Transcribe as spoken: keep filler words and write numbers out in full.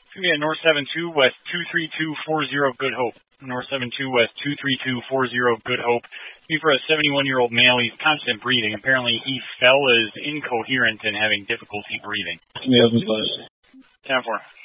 It's going to be at North seven two West two three two four zero Good Hope. North seven two West two three two four zero Good Hope. Be for a seventy-one-year-old male. He's constant breathing. Apparently he fell, is incoherent, and having difficulty breathing. Give me open close. ten four.